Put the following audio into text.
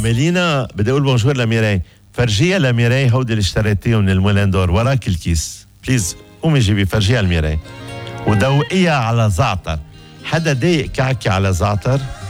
ميلينا بدي اقول بونجور لميراي. فرجيها لميراي هودي اللي اشتريتيهم من المولندور وراك الكيس بليز. قومي جيبي فرجيها لميراي ودوقيها على زعتر. حدا ضايق كعكي على زعتر؟